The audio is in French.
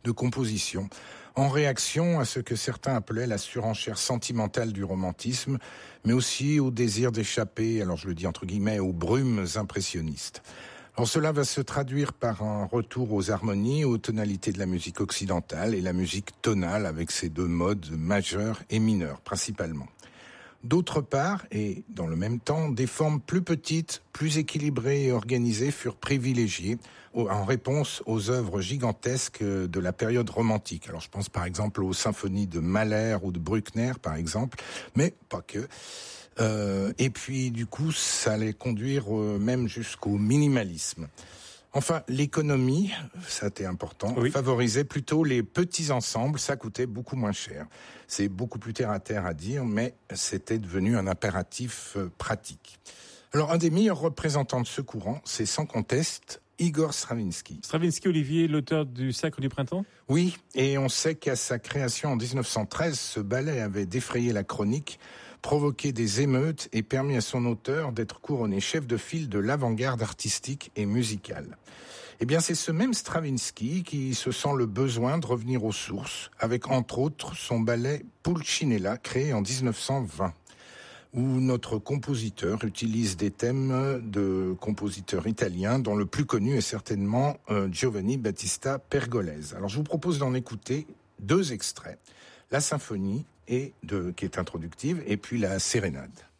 de composition, en réaction à ce que certains appelaient la surenchère sentimentale du romantisme, mais aussi au désir d'échapper, alors je le dis entre guillemets, aux brumes impressionnistes. Alors cela va se traduire par un retour aux harmonies, aux tonalités de la musique occidentale et la musique tonale avec ses deux modes majeurs et mineurs principalement. D'autre part, et dans le même temps, des formes plus petites, plus équilibrées et organisées furent privilégiées en réponse aux œuvres gigantesques de la période romantique. Alors je pense par exemple aux symphonies de Mahler ou de Bruckner par exemple, mais pas que. Et puis du coup, ça allait conduire même jusqu'au minimalisme. Enfin, l'économie, ça c'était important, favorisait plutôt les petits ensembles, ça coûtait beaucoup moins cher. C'est beaucoup plus terre à dire, mais c'était devenu un impératif pratique. Alors, un des meilleurs représentants de ce courant, c'est sans conteste Igor Stravinsky. Stravinsky, Olivier, l'auteur du Sacre du printemps ? Oui, et on sait qu'à sa création en 1913, ce ballet avait défrayé la chronique, provoqué des émeutes et permis à son auteur d'être couronné chef de file de l'avant-garde artistique et musicale. Eh bien, c'est ce même Stravinsky qui se sent le besoin de revenir aux sources, avec entre autres son ballet Pulcinella, créé en 1920. Où notre compositeur utilise des thèmes de compositeurs italiens, dont le plus connu est certainement Giovanni Battista Pergolese. Alors je vous propose d'en écouter 2 extraits, la symphonie qui est introductive, et puis la sérénade.